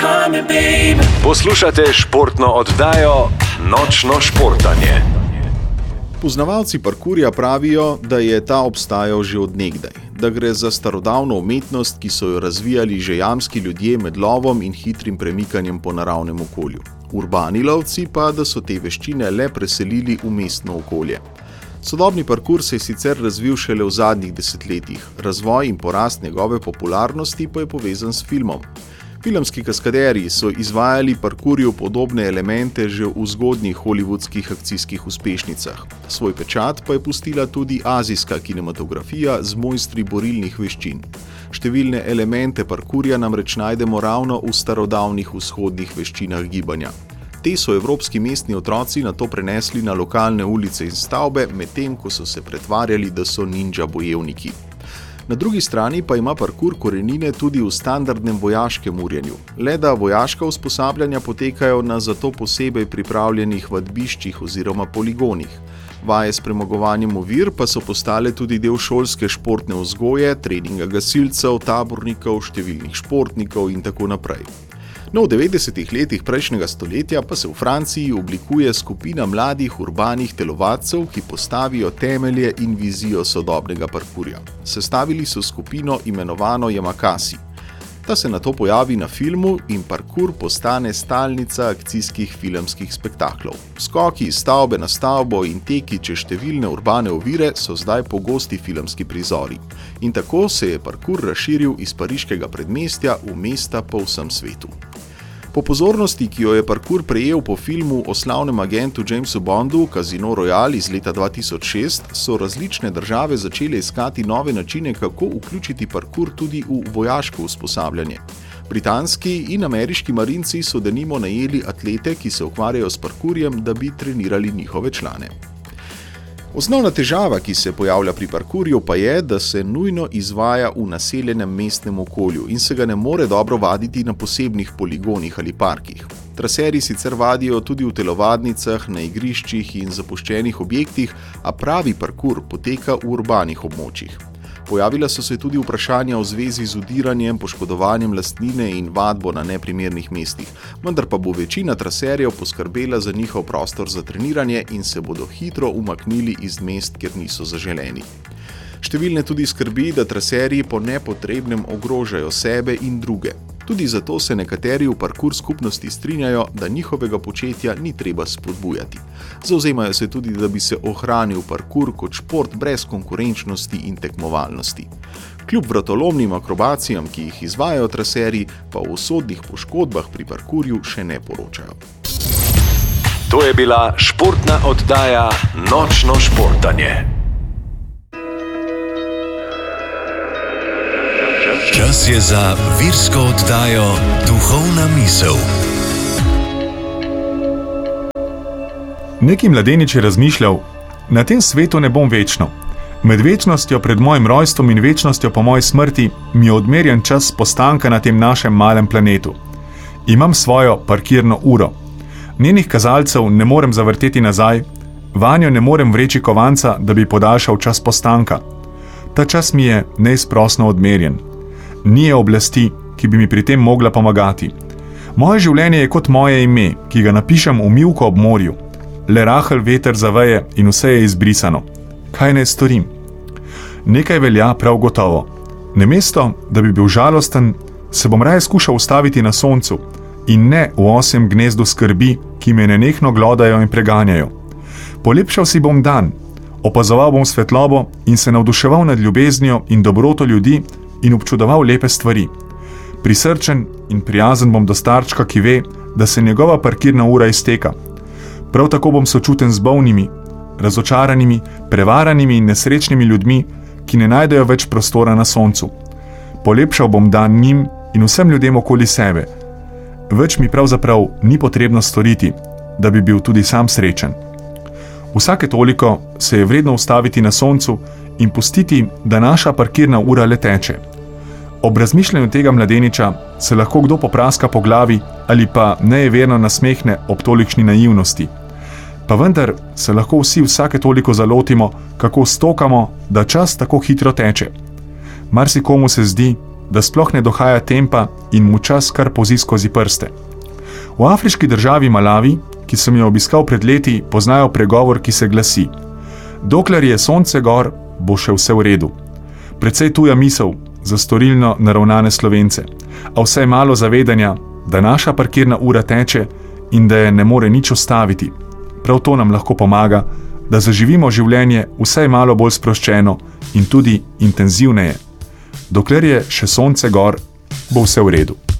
Poslušate športno oddajo Nočno športanje. Poznavalci parkurja pravijo, da je ta obstajal že od nekdaj, da gre za starodavno umetnost, ki so jo razvijali že jamski ljudje med lovom in hitrim premikanjem po naravnem okolju. Urbani lovci pa, da so te veščine le preselili v mestno okolje. Sodobni parkur se je sicer razvil šele v zadnjih desetletjih, razvoj in porast njegove popularnosti pa je povezan s filmom. Filmski kaskaderji so izvajali parkurju podobne elemente že v zgodnjih hollywoodskih akcijskih uspešnicah. Svoj pečat pa je pustila tudi azijska kinematografija z mojstri borilnih veščin. Številne elemente parkurja namreč najdemo ravno v starodavnih vzhodnih veščinah gibanja. Te so evropski mestni otroci nato prenesli na lokalne ulice in stavbe, medtem ko so se pretvarjali, da so ninja bojevniki. Na drugi strani pa ima parkur korenine tudi v standardnem vojaškem urjenju, le da vojaška usposabljanja potekajo na zato posebej pripravljenih vadbiščih oziroma poligonih. Vaje s premagovanjem ovir pa so postale tudi del šolske športne vzgoje, treninga gasilcev, tabornikov, številnih športnikov in tako naprej. No, v 90. letih prejšnjega stoletja pa se v Franciji oblikuje skupina mladih urbanih telovadcev, ki postavijo temelje in vizijo sodobnega parkurja. Sestavili so skupino imenovano Yamakasi. Ta se nato pojavi na filmu in parkur postane stalnica akcijskih filmskih spektaklov. Skoki iz stavbe na stavbo in teki čez številne urbane ovire so zdaj pogosti filmski prizori. In tako se je parkur razširil iz pariškega predmestja v mesta po vsem svetu. Po pozornosti, ki jo je parkur prejel po filmu o slavnem agentu Jamesu Bondu Casino Royale iz leta 2006, so različne države začele iskati nove načine, kako vključiti parkur tudi v vojaško usposabljanje. Britanski in ameriški marinci so denimo najeli atlete, ki se ukvarjajo s parkurjem, da bi trenirali njihove člane. Osnovna težava, ki se pojavlja pri parkurju, pa je, da se nujno izvaja v naseljenem mestnem okolju in se ga ne more dobro vaditi na posebnih poligonih ali parkih. Traserji sicer vadijo tudi v telovadnicah, na igriščih in zapuščenih objektih, a pravi parkur poteka v urbanih območjih. Pojavila so se tudi vprašanja v zvezi z udiranjem, poškodovanjem lastnine in vadbo na neprimernih mestih, vendar pa bo večina traserjev poskrbela za njihov prostor za treniranje in se bodo hitro umaknili iz mest, kjer niso zaželeni. Številne tudi skrbi, da traserji po nepotrebnem ogrožajo sebe in druge. Tudi zato se nekateri v parkur skupnosti strinjajo, da njihovega početja ni treba spodbujati. Zavzemajo se tudi, da bi se ohranil parkur kot šport brez konkurenčnosti in tekmovalnosti. Kljub vratolomnim akrobacijam, ki jih izvajajo traserji, pa o usodnih poškodbah pri parkurju še ne poročajo. To je bila športna oddaja Nočno športanje. Čas je za virsko oddajo Duhovna misel. Neki mladenič je razmišljal, na tem svetu ne bom večno. Med večnostjo pred mojim rojstvom in večnostjo po moji smrti mi je odmerjen čas postanka na tem našem malem planetu. Imam svojo parkirno uro. Njenih kazalcev ne morem zavrteti nazaj, vanjo ne morem vreči kovanca, da bi podaljšal čas postanka. Ta čas mi je neizprosno odmerjen. Ni oblasti, ki bi mi pri tem mogla pomagati. Moje življenje je kot moje ime, ki ga napišem v mivko ob morju. Le rahel veter zaveje in vse je izbrisano. Kaj naj storim? Nekaj velja prav gotovo. Namesto, da bi bil žalosten, se bom raje skušal ustaviti na soncu in ne v osjem gnezdu skrbi, ki me nenehno glodajo in preganjajo. Polepšal si bom dan, opazoval bom svetlobo in se navduševal nad ljubeznijo in dobroto ljudi in občudoval lepe stvari. Prisrčen in prijazen bom do starčka, ki ve, da se njegova parkirna ura izteka. Prav tako bom sočuten z bolnimi, razočaranimi, prevaranimi in nesrečnimi ljudmi, ki ne najdejo več prostora na soncu. Polepšal bom dan njim in vsem ljudem okoli sebe. Več mi pravzaprav ni potrebno storiti, da bi bil tudi sam srečen. Vsake toliko se je vredno ustaviti na soncu in pustiti, da naša parkirna ura le teče. Ob razmišljanju tega mladeniča se lahko kdo popraska po glavi ali pa nejeverno nasmehne ob tolikšni naivnosti. Pa vendar se lahko vsi vsake toliko zalotimo, kako stokamo, da čas tako hitro teče. Marsikomu se zdi, da sploh ne dohaja tempa in mu čas kar pozi skozi prste. V afriški državi Malawi, ki sem jo obiskal pred leti, poznajo pregovor, ki se glasi: dokler je sonce gor, bo še vse v redu. Precej tuja misel za storilno naravnane Slovence, a vsaj malo zavedanja, da naša parkirna ura teče in da je ne more nič ustaviti. Prav to nam lahko pomaga, da zaživimo življenje vsaj malo bolj sproščeno in tudi intenzivneje. Dokler je še sonce gor, bo vse v redu.